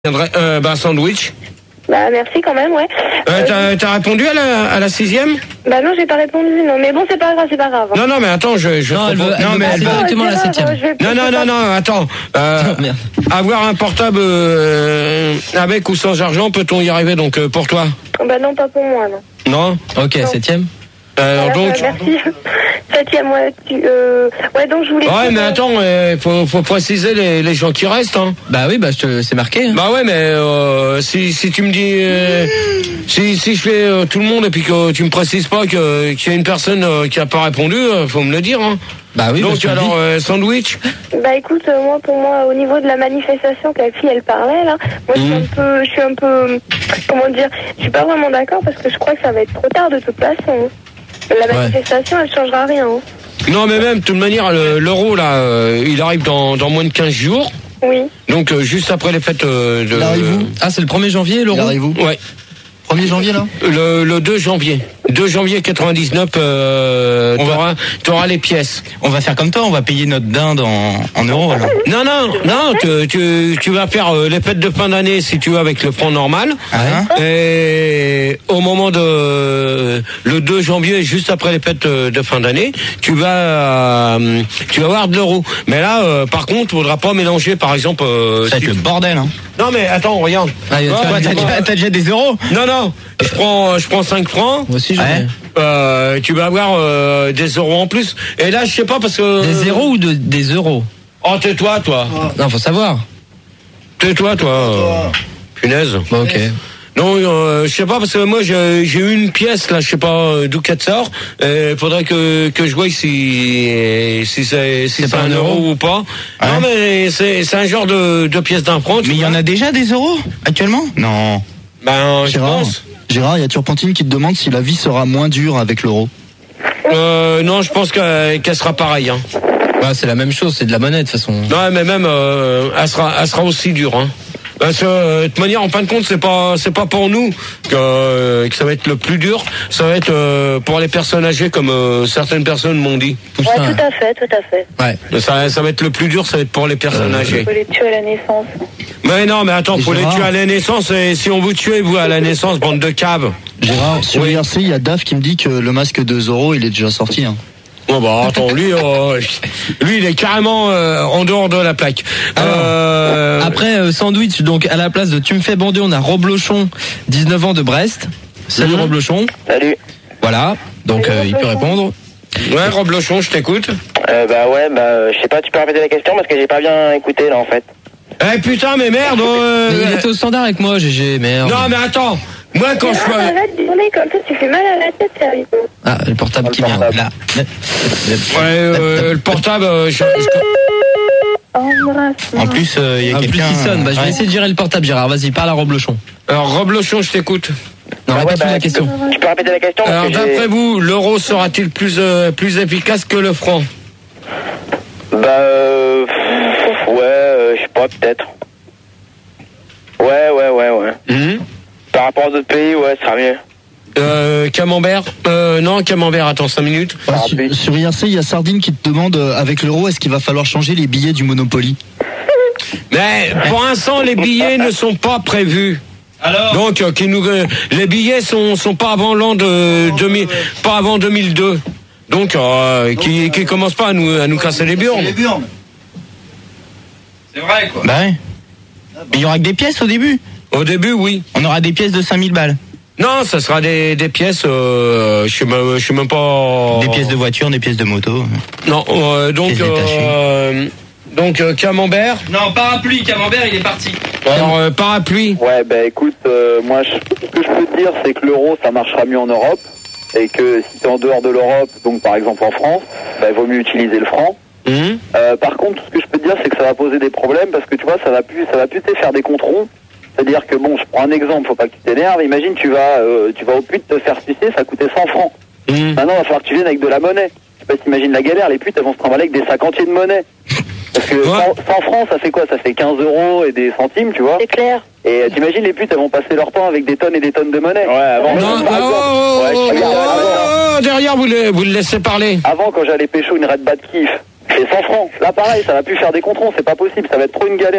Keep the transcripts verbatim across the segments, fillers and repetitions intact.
Euh, bah, sandwich. Bah, merci quand même, ouais. Euh, t'as, t'as répondu à la, à la sixième? Bah non, j'ai pas répondu, non. Mais bon, c'est pas grave, c'est pas grave. Non, non, mais attends, je... je non, elle veut, elle non, veut mais elle veut directement à la septième. Non, non, non, non, attends. Euh, avoir un portable euh, avec ou sans argent, peut-on y arriver, donc, euh, pour toi? Bah non, pas pour moi, non. Non? Ok, non. Septième. Euh, voilà, donc... Merci. Septième, ouais, tu, euh... ouais, donc je voulais... Ouais, mais attends, il faut, faut préciser les, les gens qui restent, hein. Bah oui, bah je te, c'est marqué. Hein. Bah ouais, mais euh, si, si tu me dis... Euh, si, si je fais euh, tout le monde et puis que tu me précises pas que, qu'il y a une personne euh, qui a pas répondu, euh, faut me le dire, hein. Bah oui, donc bah, alors, euh, sandwich. Bah écoute, euh, moi, pour moi, au niveau de la manifestation que la fille, elle parlait, là, moi, mmh. je suis un peu... Je suis un peu... Comment dire? Je suis pas vraiment d'accord parce que je crois que ça va être trop tard de toute façon. La manifestation, ouais. Elle changera rien. Hein. Non, mais même, de toute manière, le, l'euro, là, euh, il arrive dans, dans moins de quinze jours. Oui. Donc, euh, juste après les fêtes euh, de... Il arrive où? Ah, c'est le premier janvier, l'euro? Il arrive où? Ouais. premier janvier, là? Le, le deux janvier. deux janvier quatre-vingt-dix-neuf, euh, t'auras, va... t'auras les pièces. On va faire comme toi, on va payer notre dinde en, en euros, alors. Non, non, non, tu, tu, tu vas faire euh, les fêtes de fin d'année, si tu veux, avec le franc normal. Ah, et au moment de, le deux janvier, juste après les fêtes de fin d'année, tu vas, euh, tu vas avoir de l'euro. Mais là, euh, par contre, il faudra pas mélanger, par exemple, euh, ça va si... être le bordel, hein. Non, mais attends, regarde. Ah, tu vois, t'as, déjà, t'as déjà des euros? Non, non. Je prends, je prends cinq francs. Moi aussi, j'en ai. Euh, tu vas avoir euh, des euros en plus. Et là, je sais pas parce que... Des zéros ou de, des euros? Oh, tais-toi, toi. Oh. Non, faut savoir. Tais-toi, toi. Euh, punaise. Bon, ok. Non, euh, je sais pas parce que moi j'ai, j'ai eu une pièce là, je sais pas d'où qu'elle sort. Il faudrait que que je voie si si c'est si c'est, c'est un euro, euro ou pas. Ouais. Non mais c'est c'est un genre de de pièce d'un franc. Mais il y en a déjà des euros actuellement? Non. Ben je Gérard, pense. Gérard, il y a Turpentine qui te demande si la vie sera moins dure avec l'euro. Euh, non, je pense qu'elle, qu'elle sera pareille. Hein. Ouais, c'est la même chose, c'est de la monnaie de toute façon. Non, mais même euh, elle sera elle sera aussi dure. Hein. Parce que de toute manière, en fin de compte, c'est pas c'est pas pour nous que, que ça va être le plus dur. Ça va être euh, pour les personnes âgées, comme euh, certaines personnes m'ont dit. Ouais, tout à fait, tout à fait. Ouais. Ça, ça va être le plus dur, ça va être pour les personnes euh, âgées. Faut les tuer à la naissance. Mais non, mais attends, et faut Gérard, les tuer à la naissance. Et si on vous tuez, vous, à la naissance, bande de caves. Gérard, sur oui. I R C, il y a Dave qui me dit que le masque de Zorro, il est déjà sorti. Hein. Bon bah attends, lui, euh, lui il est carrément euh, en dehors de la plaque. Alors, euh... Après euh, sandwich, donc à la place de tu me fais bander, on a Roblochon, dix-neuf ans de Brest. Salut mmh. Roblochon. Salut. Voilà, donc euh, il peut répondre. Ouais, Roblochon, je t'écoute. Euh, bah ouais, bah je sais pas, tu peux répéter la question parce que j'ai pas bien écouté là en fait. Eh putain, mais merde. Euh... Mais il était au standard avec moi, G G, merde. Non mais attends. Moi, quand je suis... Arrête de tourner comme ça, tu fais mal à la tête, sérieux. Ah, le portable le qui portable. vient, là. Ouais, euh, le portable... Euh, je, je... En plus, il euh, y a en quelqu'un... plus, il sonne. Bah, je vais ouais. essayer de gérer le portable, Gérard. Vas-y, parle à Roblochon. Alors, Roblochon, je t'écoute. Non, bah répète ouais, bah, la question. Tu peux, tu peux répéter la question. Alors, d'après j'ai... vous, l'euro sera-t-il plus, euh, plus efficace que le franc? Bah, euh... Ouais, euh, je sais pas, peut-être. Ouais, ouais, ouais, ouais. Mmh. Par rapport aux autres pays, ouais, ça sera mieux. Euh, Camembert euh, Non, Camembert, attends cinq minutes. Ah, sur, sur I R C, il y a Sardine qui te demande, euh, avec l'euro, est-ce qu'il va falloir changer les billets du Monopoly? Mais pour l'instant, les billets ne sont pas prévus. Alors donc, euh, qui nous, euh, les billets sont, sont pas avant l'an de deux mille, pas avant deux mille deux. Donc, euh, qui, qui commencent pas à nous, à nous casser les burnes. Les burnes. C'est vrai, quoi. Bah ouais. Mais il y aura que des pièces au début. Au début, oui. On aura des pièces de cinq mille balles. Non, ça sera des, des pièces, euh, je sais même, je sais même pas... Des pièces de voiture, des pièces de moto. Non, euh, donc... Euh, donc, euh, Camembert. Non, parapluie, Camembert, il est parti. Alors, euh, parapluie. Ouais, bah écoute, euh, moi, je, ce que je peux te dire, c'est que l'euro, ça marchera mieux en Europe. Et que si t'es en dehors de l'Europe, donc par exemple en France, bah, il vaut mieux utiliser le franc. Mmh. Euh, par contre, ce que je peux te dire, c'est que ça va poser des problèmes parce que tu vois, ça va plus, ça va plus te faire des contrôles. C'est-à-dire que bon, je prends un exemple, faut pas que tu t'énerves. Imagine, tu vas, euh, tu vas au pute te faire sucer, ça coûtait cent francs. Mmh. Maintenant, il va falloir que tu viennes avec de la monnaie. Je sais pas si t'imagines la galère, les putes, elles vont se trimballer avec des cinquantiers de monnaie. Parce que ouais. cent, cent francs, ça fait quoi? Ça fait quinze euros et des centimes, tu vois. C'est clair. Et euh, t'imagines, les putes, elles vont passer leur temps avec des tonnes et des tonnes de monnaie. Ouais, avant. Non, non, oh, oh, ouais, oh, regarde, oh, oh, derrière, vous le, vous le laissez parler. Avant, quand j'allais pécho une Red Bat Kiff, c'est cent francs. Là, pareil, ça va plus faire des contrôles, c'est pas possible, ça va être trop une galère.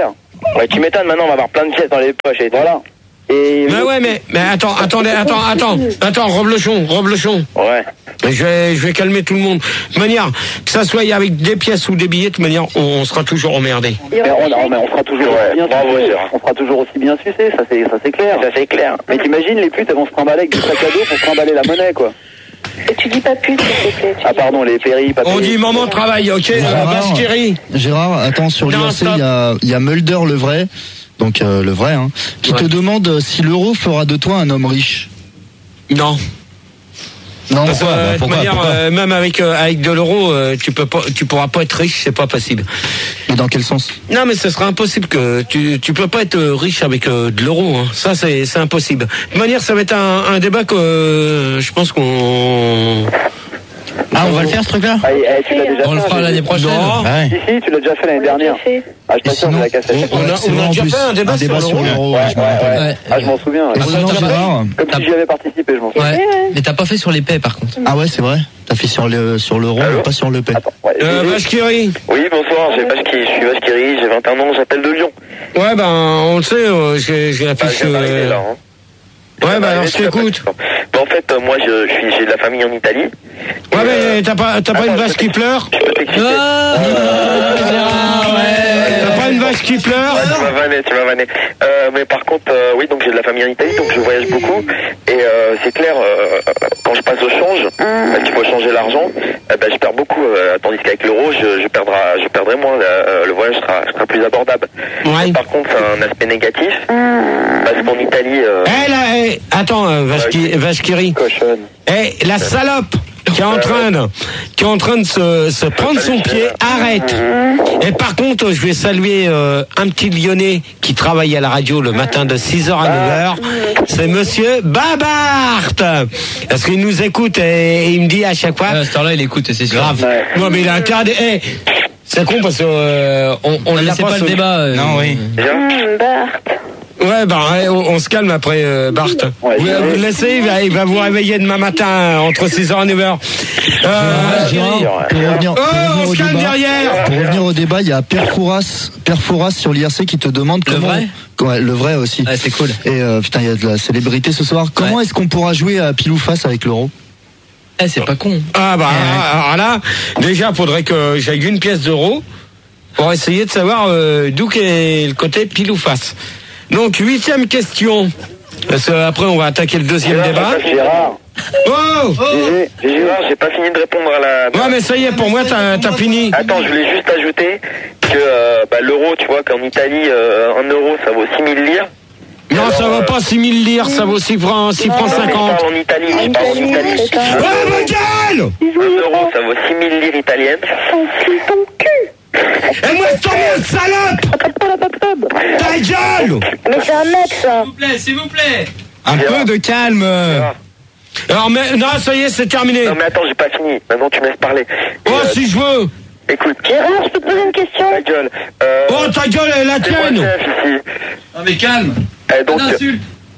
Ouais, tu m'étonnes, maintenant on va avoir plein de pièces dans les poches et voilà. Et Mais ouais, mais, mais attends, attendez, attends, attends, attends, Roblochon, Roblochon. Ouais. Je vais, je vais calmer tout le monde. De toute manière, que ça soit avec des pièces ou des billets, de toute manière, on, on sera toujours emmerdé. Mais on, non, mais on sera toujours Ouais, aussi bien bravo, sucé. Gérard. On sera toujours aussi bien sucé, ça c'est ça c'est clair. Ça c'est clair. Mais t'imagines, les putes elles vont se trimballer avec du sac à dos pour trimballer la monnaie quoi. Et tu dis pas pute, s'il te plaît. tu Ah dis- pardon, les péris, pas On péris. dit maman travaille, ok, euh, Gérard. Bashkiri. Gérard, attends, sur Non, l'I R C, stop. il y a, il y a Mulder le vrai, donc euh, le vrai, hein, qui Ouais. te demande si l'euro fera de toi un homme riche. Non. Non, Parce que, pourquoi, euh, bah, de toute pourquoi, manière, pourquoi euh, même avec euh, avec de l'euro, euh, tu peux pas, tu pourras pas être riche, c'est pas possible. Et dans quel sens? Non, mais ce sera impossible que tu tu peux pas être euh, riche avec euh, de l'euro. Hein. Ça, c'est c'est impossible. De toute manière, ça va être un, un débat que euh, je pense qu'on. Ah, on va le faire ce truc-là? Ah, eh, tu l'as déjà On le fait, fera hein, l'année j'ai- prochaine. Non. Ouais. Si, si, tu l'as déjà fait l'année On l'a dernière. déjà fait. Ah, je Et t'assure, sinon, c'est la cassette. on a- Ouais, c'est on a vrai, en déjà plus. fait un débat sur sur l'euro. l'euro, Ouais, ouais, je me ouais, rappelle. ouais. Ouais. Ah, je m'en souviens. Et ouais. sinon, t'as- Gérard, Comme si j'y avais participé, je m'en souviens. Ouais. Mais t'as pas fait sur les paix par contre. ah ouais, c'est vrai. T'as fait sur le sur l'euro, Allô mais pas sur le P. Attends, ouais. Euh, j'ai- Bashkiri. Oui, bonsoir, j'ai Bashkiri, je suis Bashkiri, j'ai vingt et un ans, j'appelle de Lyon. Ouais, ben on le sait. euh, j'ai j'ai la Bah, fiche. je viens d'arriver euh, là, hein. Ouais, Je bah viens alors d'arriver, je tu l'as t'écoute. pas dit. Bah, en fait, euh, moi, je, je suis, j'ai de la famille en Italie. Ouais, Et, euh, mais t'as pas t'as pas attends, une je vache peux qui t'ex- pleure? Je peux t'expliquer. Ah, T'as pas une vache qui pleure? Ouais, tu m'as vanné, tu m'as vanné. Euh, mais par contre, euh, oui, donc j'ai de la famille en Italie, donc je voyage beaucoup. Et euh, c'est clair, euh, quand je passe au change, euh, qu'il faut changer l'argent, euh, ben, je perds beaucoup. Euh, tandis qu'avec l'euro, je, je, perdra, je perdrai moins. Euh, le voyage sera, sera plus abordable. Ouais. Mais par contre, c'est un aspect négatif. Parce qu'en Italie... Euh, Eh là, eh, attends, euh, Vashki- Vashkiri. Cochonne. Eh, la salope qui est en train de, qui est en train de se, se prendre son pied, arrête. Et par contre, je vais saluer euh, un petit Lyonnais qui travaille à la radio le matin de six heures à neuf heures. C'est monsieur Babart. Parce qu'il nous écoute et, et il me dit à chaque fois. à cette heure-là, il écoute, c'est sûr. Grave. Ouais. Non, mais il a intérêt. Eh, c'est con parce que euh, on, on On l'a laissait pas le sur- débat. euh, Non, oui. déjà, Hum, Bart. Ouais, bah, ouais, on, on se calme après, euh, Bart. Ouais, vous, je- vous le laissez, il va, il va vous réveiller demain matin euh, entre six heures et neuf heures. Euh, Gérard, pour revenir, pour oh, revenir on au se calme débat, derrière. pour revenir au débat, il y a Perfouras, Perfouras sur l'I R C qui te demande Le comment. vrai Ouais, le vrai aussi. Ah, c'est cool. Et euh, putain, il y a de la célébrité ce soir. Comment Ouais. est-ce qu'on pourra jouer à pile ou face avec l'euro? Eh, c'est pas con. Ah bah, alors là, déjà, faudrait que j'aille une pièce d'euro pour essayer de savoir euh, d'où est le côté pile ou face. Donc, huitième question. Parce que après, on va attaquer le deuxième débat. Gérard, Oh Gégé, Gégé, Gérard, j'ai pas fini de répondre à la... Ouais, mais ça y est, pour moi, t'as t'as fini. Attends, je voulais juste ajouter que euh, bah, l'euro, tu vois, qu'en Italie, euh, un euro, ça vaut six mille lires. Non, ça Alors, vaut pas six mille lires, ça vaut six francs, six francs Non, mais je cinquante. parle en Italie, je parle en Italie. c'est un- Ouais, ma gueule! Un euro, ça vaut six mille lires italiennes. Enfile ton cul. Et moi, je t'en mets, salope! Attrape pas la pop-top. Ta gueule! Mais c'est un mec, ça. vous plaît, s'il vous plaît. Un peu de calme. Alors, mais, non, ça y est, c'est terminé. Non mais attends, j'ai pas fini. Maintenant, tu me laisses parler. Et, Oh, euh, si je veux. Écoute, Gérard, je peux te poser une question? ta gueule. Euh, Oh, ta gueule, elle est la c'est moi le tienne. chef ici. Non, mais calme. Eh, donc, Insulte.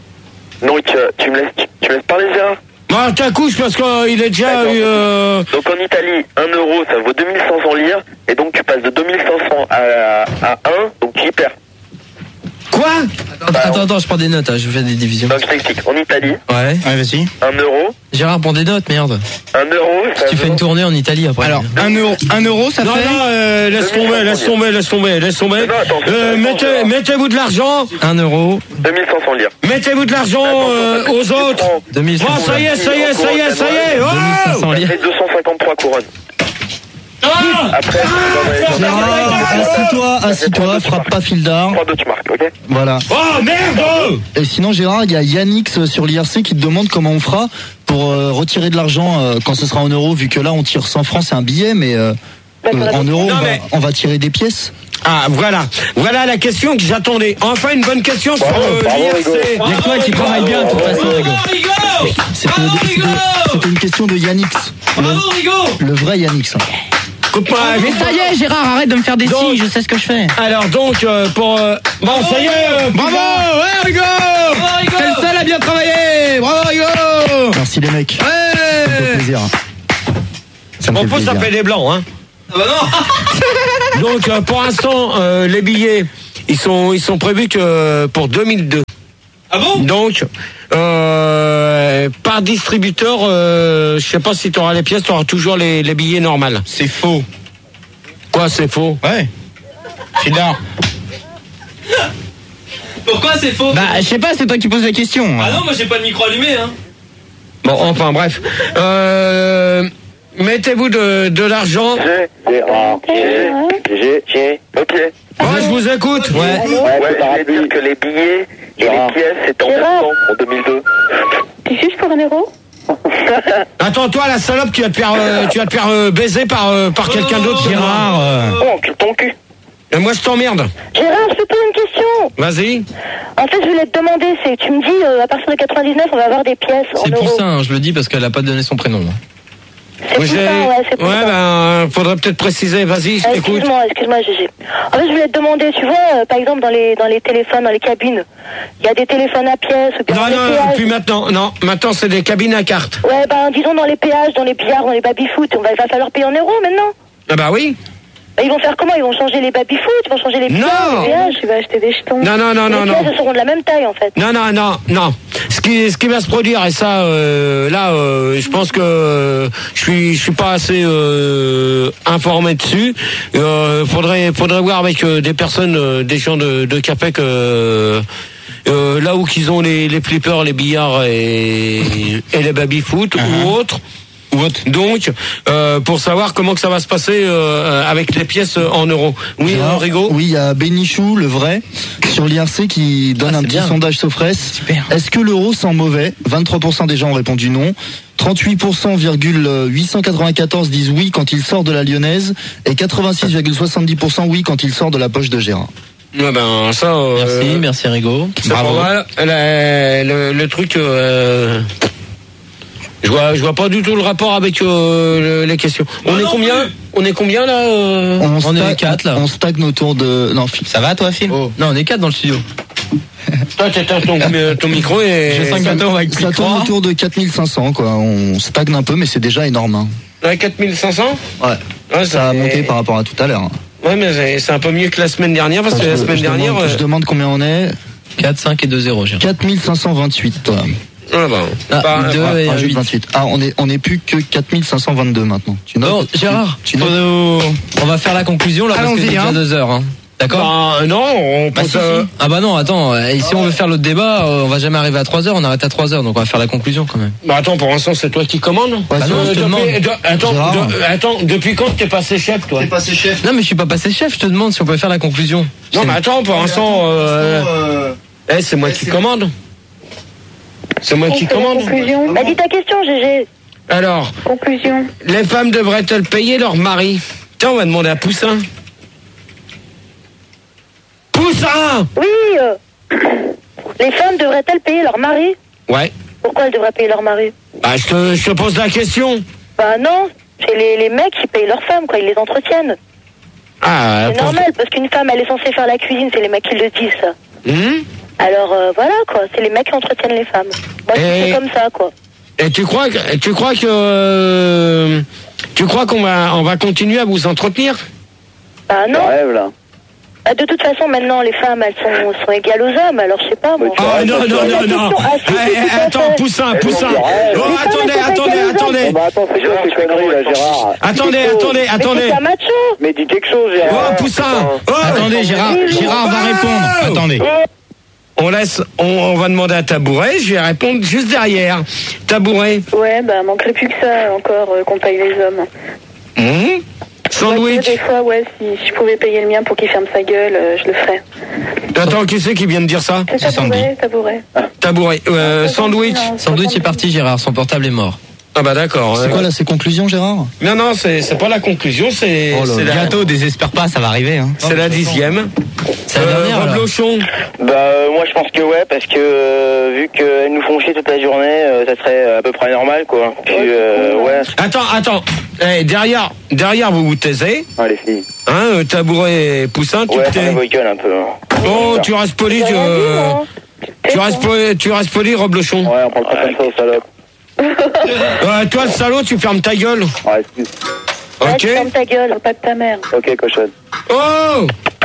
donc euh, tu me laisses, tu, tu me laisses parler, Gérard. Bah, ta couche, parce qu'il est déjà D'accord. eu, euh... Donc en Italie, un euro, ça vaut deux mille cinq cents lires. Et donc tu passes de deux mille cinq cents à, à un, donc tu y perds. Quoi? Attends, attends, attends, je prends des notes, hein, je fais des divisions. Donc je t'explique. En Italie, Ouais. Ouais, vas-y. un euro, Gérard, prends des notes, merde. un euro, ça Tu fais vaut- une tournée en Italie après. Alors, un euro, un euro, ça Non, fait. non, euh, laisse tomber, laisse tomber, laisse tomber, laisse tomber. Non, attends, Euh, attends, mettez, attends. mettez-vous de l'argent, un euro, deux mille cinq cents lires. mettez-vous de l'argent euh, aux autres. deux mille cinq Bon, cents. ça y est, ça y est, ça y est, ça y est. deux mille cinq cents Oh! Ça lire. fait deux cent cinquante-trois couronnes. Après, Gérard, assis-toi, assis-toi, frappe pas fil d'art. trois d'autres marques, ok? Voilà. Oh, merde! Et sinon, Gérard, il y a Yannix sur l'I R C qui te demande comment on fera pour euh, retirer de l'argent euh, quand ce sera en euros, vu que là, on tire cent francs, c'est un billet, mais euh, euh, en euros, Non, on, va, mais- on va tirer des pièces. Ah, voilà. Voilà la question que j'attendais. Enfin, une bonne question sur Bravo, euh, bravo, l'I R C. Rigaud. Il y a que toi qui travaille bien, de toute façon, Rigaud. C'était c'était- c'était une question de Yannix. Le, le vrai Yannix. Coupe-moi. Mais ça y est, Gérard, arrête de me faire des Donc- signes, je sais ce que je fais. Alors, donc, euh, pour... euh, Bon, ça y est. euh, Bravo, ouais, Rigaud. T'es le seul à bien travailler. Bravo, Rigaud. Merci les mecs. Ça me fait Ouais. plaisir. Ça me En fait plus, ça plaisir. fait des blancs, hein. Ah bah non. Donc, euh, pour l'instant, euh, les billets ils sont, ils sont prévus que pour deux mille deux. Ah bon? Donc, euh, par distributeur, euh, je sais pas si tu auras les pièces, tu auras toujours les, les billets normaux. C'est faux. Quoi, c'est faux? Ouais. Je suis là. Pourquoi c'est faux? Bah, je sais pas, c'est toi qui poses la question. Ah non, moi j'ai pas de micro allumé, hein. Bon, enfin bref. Euh, mettez-vous de, de l'argent. J'ai, j'ai, j'ai, j'ai, ok. Moi, je vous écoute. Ouais. Ouais, je voulais dire que les billets et les pièces, c'est en septembre, en deux mille deux. Tu juges pour un euro? Attends, toi, la salope, tu vas te faire, euh, tu vas te faire euh, baiser par, euh, par quelqu'un d'autre, Gérard. Euh... Oh, encule ton cul. Et moi, je t'emmerde. Gérard, je te pose une question. Vas-y. En fait, je voulais te demander, c'est tu me dis, euh, à partir de quatre-vingt-dix-neuf, on va avoir des pièces en C'est euros. Poussin, je le dis parce qu'elle a pas donné son prénom. C'est Poussin, ouais, c'est Poussin. Ouais, ben, faudrait peut-être préciser. Vas-y, je Ah, t'écoute. excuse-moi, excuse-moi, Gégé. En fait, je voulais te demander, tu vois, euh, par exemple, dans les, dans les téléphones, dans les cabines, il y a des téléphones à pièces, ou bien Non, dans les non, péages. plus maintenant. Non, maintenant, c'est des cabines à cartes. Ouais, ben, disons dans les péages, dans les billards, dans les baby-foot, on va, il va falloir payer en euros maintenant. Ah bah oui. Bah, ils vont faire comment? Ils vont changer les baby-foot, ils vont changer les billards, Non. les péages, tu vas acheter des jetons. Non, non, non, les non, pièces, non. elles seront de la même taille, en fait. Non, non, non, non. Ce qui, ce qui va se produire, et ça, euh, là, euh, je pense que euh, je suis, je suis pas assez euh, informé dessus. Euh, faudrait, faudrait voir avec euh, des personnes, euh, des gens de, de Capec, euh, euh, là où qu'ils ont les, les flippers, les billards et, et les baby-foot Uh-huh. ou autres. Donc, euh, pour savoir comment que ça va se passer euh, avec les pièces en euros. Oui, Gérard, Rigaud. Oui, il y a Bénichou, le vrai, sur l'I R C qui donne Ah, un c'est petit bien. sondage Sofres. Super. Est-ce que l'euro sent mauvais? vingt-trois pour cent des gens ont répondu non. trente-huit pour cent virgule huit cent quatre-vingt-quatorze disent oui quand il sort de la lyonnaise et quatre-vingt-six virgule soixante-dix pour cent oui quand il sort de la poche de Gérard. Ouais, ben ça. Euh, Merci, merci Rigaud. C'est pas mal. Le, le, le truc. Euh, je vois, je vois pas du tout le rapport avec euh, le- les questions. On Moi est non combien? plus. On est combien là euh On est sta- quatre, là. On stagne autour de. Non, Phil. Ça va toi, Phil? Non, on est quatre dans le studio. Toi, t'éteins ton, ton micro et. J'ai cinq Ça, gâteaux avec ça tourne autour de quatre mille cinq cents, quoi. On stagne un peu, mais c'est déjà énorme. Hein. Ouais, quatre mille cinq cents. Ouais. Ouais, Ça a fait- monté par rapport à tout à l'heure. Ouais, mais c'est- c'est un peu mieux que la semaine dernière parce que Je- la semaine je dernière. demande, je euh, demande combien on est. quatre, cinq et deux zéro, Gérard. quatre mille cinq cent vingt-huit. Toi. ouais, bah, Ah, pas- deux pas- et Rajoute huit. vingt-huit. Ah, on est, on est plus que quatre mille cinq cent vingt-deux maintenant. Tu notes, Bon, tu- Gérard, tu faut notes- nous- on va faire la conclusion là parce que Allons-y, c'est déjà hein. deux heures. Hein. D'accord? Bah, non, on Bah, peut. si, euh, si. Ah bah non, attends, euh, et si on veut faire l'autre débat, euh, on va jamais arriver à trois heures, on arrête à trois heures, donc on va faire la conclusion quand même. Bah attends, pour l'instant, c'est toi qui commandes. Ouais, Bah non, Euh, je te depuis- demande. de- attends, Gérard. de- attends, depuis quand t'es passé chef, toi? passé chef. Non mais je suis pas passé chef, je te demande si on peut faire la conclusion. Non, C'est- mais attends, pour l'instant, euh, eh, c'est moi qui commande. C'est moi On qui fait la commande. conclusion. Bah, dis ta question, Gégé. Alors, Conclusion. les femmes devraient-elles payer leur mari? Tiens, on va demander à Poussin. Poussin! Oui, euh, les femmes devraient-elles payer leur mari? Ouais. Pourquoi elles devraient payer leur mari? Bah, je te, je te pose la question. Bah non, c'est les, les mecs qui payent leurs femmes, quoi, ils les entretiennent. Ah, C'est pour- normal, parce qu'une femme, elle est censée faire la cuisine, c'est les mecs qui le disent, ça. Hmm? Alors, euh, voilà, quoi, c'est les mecs qui entretiennent les femmes. Moi, Et- c'est comme ça, quoi. Et tu crois que, tu crois que, euh, tu crois qu'on va, on va continuer à vous entretenir? Bah non. Rêve là. Bah, de toute façon, maintenant, les femmes, elles sont, sont égales aux hommes, alors je sais pas, moi. Mais tu Oh arrêtes, non, tu non, arrêtes. non, non. Ah, si, si, Eh, tout à attends, fait. Poussin, Eh, Poussin. bon, Oh, arrête. attendez, Mais ça, attendez, c'est pas attendez. Oh, bah attends, c'est quoi ces conneries là, Gérard? Attendez, Dis quelque chose. attendez, Mais attendez. c'est un macho. Mais dis quelque chose, Gérard. Oh, Poussin. Oh, Attendez, Gérard, Gérard va répondre. Attendez. On laisse, on, on va demander à Tabouret, je vais répondre juste derrière. Tabouret. Ouais, bah, manquerait plus que ça, encore, euh, qu'on paye les hommes. Hum Sandwich. Des fois, ouais, si, si je pouvais payer le mien pour qu'il ferme sa gueule, euh, je le ferais. Attends, qui c'est qui vient de dire ça? C'est tabouret, tabouret. Tabouret. Euh, sandwich. Sandwich est parti, Gérard, son portable est mort. Ah bah d'accord. C'est quoi là, ces conclusions, Gérard? Non, non, c'est c'est pas la conclusion, c'est Oh là c'est là. la, Bientôt, désespère pas, ça va arriver. Hein. c'est la dixième. C'est la Euh, dernière. Rob alors. Lochon. Bah euh, moi je pense que ouais parce que euh, vu qu'elles nous font chier toute la journée, euh, ça serait à peu près normal quoi. Puis euh, ouais. Attends, attends. Eh, derrière, derrière, vous vous taisez. Ah les filles. Hein, euh, Tabouret et Poussin, tu Ouais, te ça tais. me gueule un peu. hein. Oh, tu restes poli, tu, euh, tu restes poli, tu restes poli, Rob Lochon. Ouais, on parle pas comme ça aux salopes. Euh, toi, le salaud, tu fermes ta gueule. Ouais, excuse. Ouais, Ok. tu fermes ta gueule, pas de ta mère. Ok, cochonne. Oh,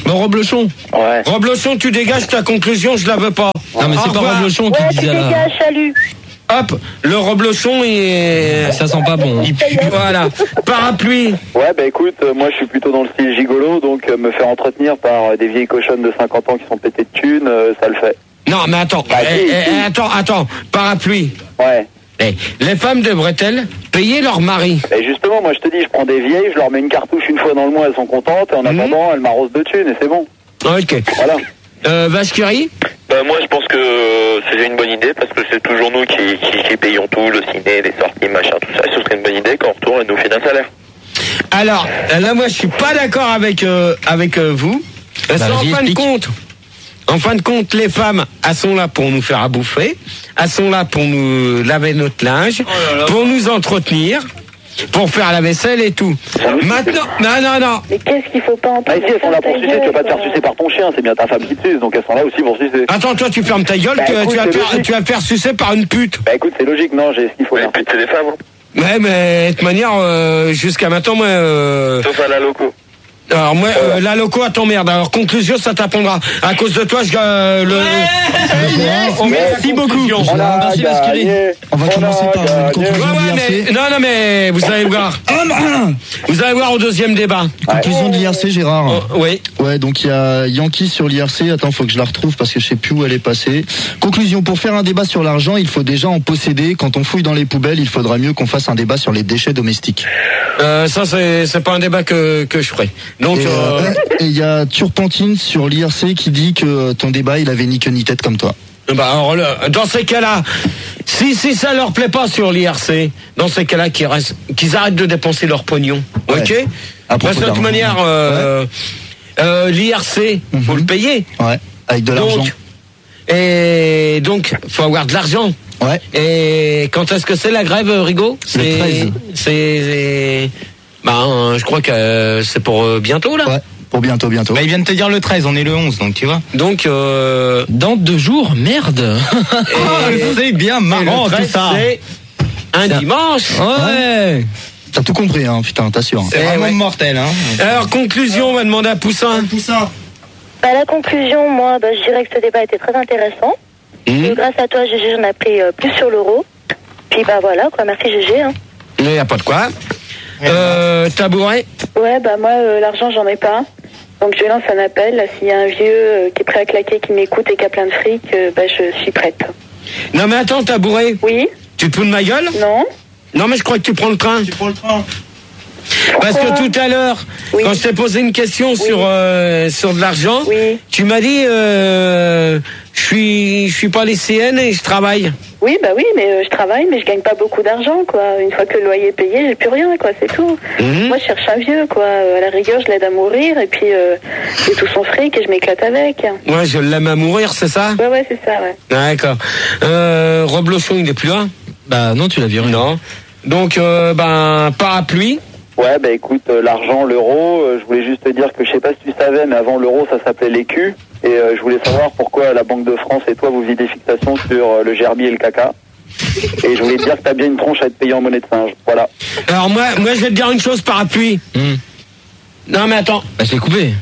Bon, Roblochon. Ouais. Roblochon, tu dégages ta conclusion, je la veux pas. Non, mais c'est pas Roblochon qui Ouais, tu disait là. dégages, salut. Hop, le Roblochon est... Ça sent pas bon. Il pue, voilà. Parapluie. Ouais, bah écoute, euh, moi je suis plutôt dans le style gigolo, donc euh, me faire entretenir par euh, des vieilles cochonnes de cinquante ans qui sont pétées de thunes, euh, ça le fait. Non, mais attends, Bah, eh, si, eh, si. attends, attends, parapluie. Ouais. Eh, les femmes devraient-elles payer leur mari? Et justement, moi je te dis, je prends des vieilles, je leur mets une cartouche une fois dans le mois, elles sont contentes, et en Mhm. attendant, elles m'arrosent de thunes, et c'est bon. Ok. Voilà. Euh, Vache qui rit? Bah, moi, je pense que c'est une bonne idée parce que c'est toujours nous qui, qui, qui payons tout, le ciné, les sorties, machin, tout ça. Et ce serait une bonne idée qu'en retour, elle nous fait un salaire. Alors, là, moi, je suis pas d'accord avec euh, avec euh, vous. Parce Bah, qu'en vas-y, fin de explique. compte, en fin de compte, les femmes, elles sont là pour nous faire à bouffer, elles sont là pour nous laver notre linge, pour nous entretenir, pour faire la vaisselle et tout. Maintenant, non, non, non. Mais qu'est-ce qu'il faut pas Ah, entendre? ici, elles sont là pour sucer, tu vas pas te faire sucer par ton chien, c'est bien ta femme qui te suce, donc elles sont là aussi pour sucer. Attends, toi, tu fermes ta gueule, Bah, tu, écoute, tu vas c'est faire, logique. tu vas te faire sucer par une pute. Bah écoute, c'est logique, non, j'ai ce qu'il faut Ouais, là. puis c'est des femmes, hein. Ouais, mais de toute manière, euh, jusqu'à maintenant, moi... Euh, Sauf à la loco. alors, moi, euh, la loco à ton merde. Alors, conclusion, ça t'apprendra. À cause de toi, je... Euh, le, on met Merci la beaucoup. conclusion. On a Merci, Vasqueri. gagné. On va On commencer a par une gagné. conclusion Ouais, de ouais, l'I R C. mais, non, non, mais vous allez voir. Vous allez voir au deuxième débat. Conclusion de l'I R C, Gérard. Oh, oui. Ouais, donc il y a Yankee sur l'I R C. Attends, faut que je la retrouve parce que je sais plus où elle est passée. Conclusion, pour faire un débat sur l'argent, il faut déjà en posséder. Quand on fouille dans les poubelles, il faudra mieux qu'on fasse un débat sur les déchets domestiques. Euh, ça, c'est, c'est pas un débat que, que je ferai. Donc, Et euh, euh, et il y a Turpentine sur l'I R C qui dit que ton débat, il avait ni queue ni tête comme toi. bah, alors, là, dans ces cas-là, si, si ça leur plaît pas sur l'I R C, dans ces cas-là, qu'ils restent, qu'ils arrêtent de dépenser leur pognon. Ouais. Ok? À Parce propos que de toute d'argent. manière, euh, euh, l'I R C, faut Mhm. le payer. Ouais, avec de l'argent. Donc, et donc, faut avoir de l'argent. Ouais. Et quand est-ce que c'est la grève, Rigaud? C'est, treize. c'est, c'est, bah, euh, je crois que euh, c'est pour euh, bientôt, là. Ouais, pour bientôt, bientôt. Bah, il vient de te dire le treize, on est le onze, donc tu vois. Donc, euh, Dans deux jours, merde. C'est bien et marrant le tout treize, ça. c'est un dimanche. Ouais. T'as tout compris, hein, putain, t'assures. C'est Eh vraiment ouais. mortel, hein. Alors, conclusion, on va demander à Poussin. Bah, la conclusion, moi, bah, je dirais que ce débat était très intéressant. Mmh. Et grâce à toi, G G, j'en ai appris euh, plus sur l'euro. Puis bah voilà, quoi, merci G G. Hein. Mais y a pas de quoi. Euh, tabouret. Ouais, bah moi, euh, l'argent, j'en ai pas. Donc je lance un appel. Là, s'il y a un vieux euh, qui est prêt à claquer, qui m'écoute et qui a plein de fric, euh, bah je suis prête. Non mais attends, tabouret. Oui? Tu te fous de ma gueule? Non? Non mais je crois que tu prends le train. Tu prends le train. Parce que tout à l'heure, Oui. quand je t'ai posé une question sur euh, sur de l'argent, Oui. tu m'as dit euh, je suis je suis pas lycéenne et je travaille. Oui, bah oui, mais euh, je travaille, mais je gagne pas beaucoup d'argent, quoi. Une fois que le loyer est payé, j'ai plus rien, quoi, c'est tout. Mhm. Moi, je cherche un vieux, quoi. Euh, À la rigueur, je l'aide à mourir, et puis euh, j'ai tout son fric et je m'éclate avec. Ouais, je l'aime à mourir, c'est ça? Ouais, ouais, c'est ça, ouais. D'accord. Euh, Rob Lochon, il est plus là? Bah non, tu l'as viré. Non. Donc euh, ben parapluie. Ouais, bah écoute, euh, l'argent, l'euro, euh, je voulais juste te dire que je sais pas si tu savais, mais avant l'euro, ça s'appelait l'écu. Et euh, je voulais savoir pourquoi la Banque de France et toi, vous faisiez des fixations sur euh, le gerbier et le caca. Et je voulais te dire que t'as bien une tronche à être payé en monnaie de singe. Voilà. Alors moi, moi je vais te dire une chose, parapluie. Hmm. Non mais attends. Bah je l'ai coupé.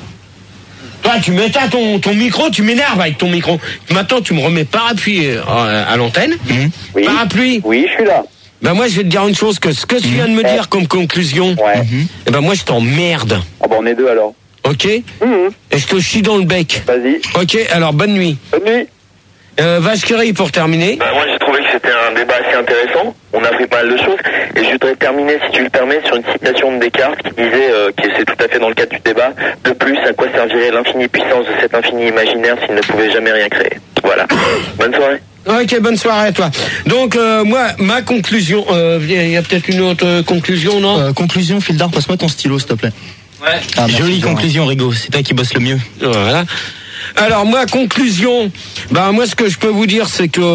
Toi, tu m'éteins ton, ton micro, tu m'énerves avec ton micro. Maintenant, tu me remets parapluie euh, à l'antenne. Oui. Parapluie. Oui, je suis là. Ben moi, je vais te dire une chose, que ce que tu viens de me dire comme conclusion, Ouais. eh ben moi, je t'emmerde. Ah bah on est deux alors. Ok? Mhm. Et je te chie dans le bec. Vas-y. Ok, alors bonne nuit. Bonne nuit. Euh, Vache qui rit pour terminer. Bah, moi, j'ai trouvé que c'était un débat assez intéressant. On a pris pas mal de choses. Et je voudrais terminer, si tu le permets, sur une citation de Descartes qui disait, euh, que c'est tout à fait dans le cadre du débat, de plus, à quoi servirait l'infinie puissance de cet infini imaginaire s'il ne pouvait jamais rien créer. Voilà. Bonne soirée. Ok, bonne soirée à toi. Donc, euh, moi, ma conclusion, euh, il y a peut-être une autre euh, conclusion, non? Euh, conclusion, Fildar, passe-moi ton stylo, s'il te plaît. Ouais. Ah, merci, Jolie Jean. conclusion, Rigaud. C'est toi qui bosses le mieux. Voilà. Alors moi, conclusion, ben moi ce que je peux vous dire c'est que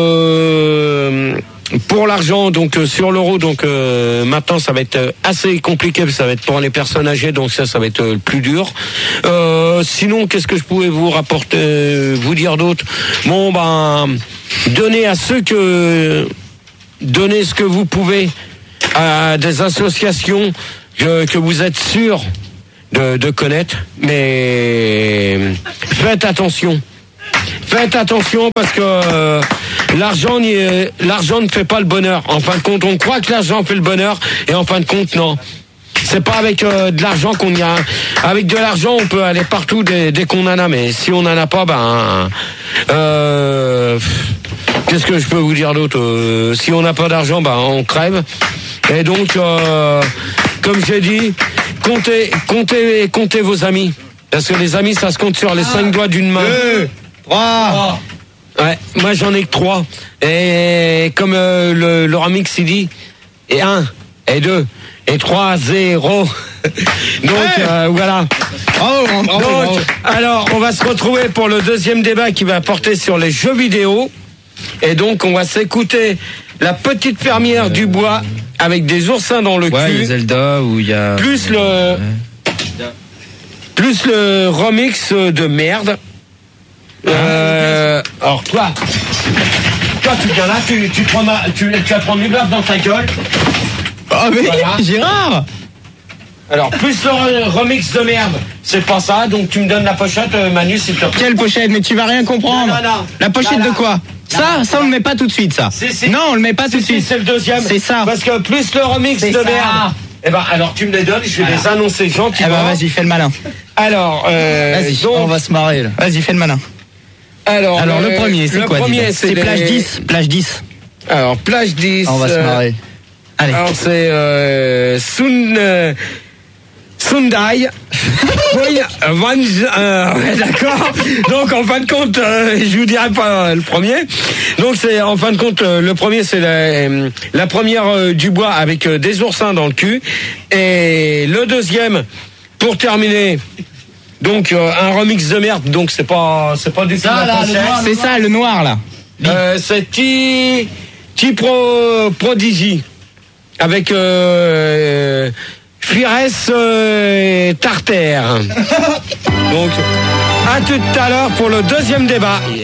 euh, pour l'argent, donc euh, sur l'euro, donc euh, maintenant ça va être euh, assez compliqué, ça va être pour les personnes âgées, donc ça ça va être euh, le plus dur. Euh, sinon, qu'est-ce que je pouvais vous rapporter, euh, vous dire d'autre? Bon ben, donnez à ceux que donnez ce que vous pouvez à des associations que, que vous êtes sûrs de, de connaître, mais faites attention. Faites attention parce que euh, l'argent, n'y- l'argent ne fait pas le bonheur. En fin de compte, on croit que l'argent fait le bonheur et en fin de compte, non. C'est pas avec euh, de l'argent qu'on y a. Avec de l'argent, on peut aller partout dès, dès qu'on en a, mais si on en a pas, ben, euh, qu'est-ce que je peux vous dire d'autre? Euh, Si on n'a pas d'argent, ben, on crève. Et donc, euh, comme j'ai dit, comptez, comptez, comptez vos amis. Parce que les amis, ça se compte sur les cinq doigts d'une main. Deux, trois. Ouais, moi j'en ai que trois. Et comme euh, le, le remix il dit, et un, et deux, et trois, zéro. Donc Ouais. euh, voilà. Bravo, bravo, Donc, bravo. alors on va se retrouver pour le deuxième débat qui va porter sur les jeux vidéo. Et donc on va s'écouter La Petite Fermière du Bois avec des oursins dans le Ouais, il y a cul. Zelda où il y a. Plus le plus le remix de merde. Euh, alors toi, toi tu viens là, tu tu prends ma, tu, tu vas prendre du bluff dans ta gueule. Ah mais Voilà. Gérard. Alors plus le re- remix de merde, c'est pas ça. Donc tu me donnes la pochette, euh, Manu, s'il te plaît. Quelle pochette? Mais tu vas rien comprendre. Non, non, non. La pochette Là, là. de quoi? Ça, ça on le met pas tout de suite, ça. Si, si. Non, on le met pas tout de Si, si, suite. c'est le deuxième. C'est ça. Parce que plus le remix C'est de ça. merde. Eh ben alors tu me les donnes, je vais les annoncer Eh gentiment. ben vas-y, fais le malin. Alors, euh, Vas-y, donc, On va se marrer là. Vas-y, fais le malin. alors, Alors le premier, c'est le quoi? dis premier, donc c'est C'est les- plage dix. Plage dix. Alors plage dix. On va se euh, marrer. Allez. Alors c'est euh, Sun, euh, Sundai. Oui, Van, euh, ouais, d'accord. Donc en fin de compte, euh, je vous dirai pas euh, le premier. Donc c'est en fin de compte euh, le premier, c'est la, euh, la première euh, du bois avec euh, des oursins dans le cul. Et le deuxième, pour terminer. Donc euh, un remix de merde. Donc c'est pas c'est pas du tout la pochette. C'est ça, le noir là. Euh, c'est T T Pro Prodigy avec euh, Fires euh, Tartare. Donc à tout à l'heure pour le deuxième débat.